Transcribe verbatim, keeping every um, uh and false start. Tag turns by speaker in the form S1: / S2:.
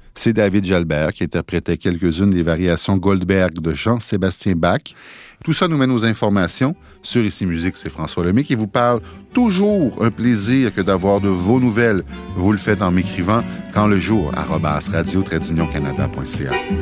S1: c'est David Jalbert qui interprétait quelques-unes des variations Goldberg de Jean-Sébastien Bach. Tout ça nous mène aux informations. Sur Ici Musique, c'est François Lemay qui vous parle. Toujours un plaisir que d'avoir de vos nouvelles. Vous le faites en m'écrivant quand le jour arobase radio tiret d'union canada point c a.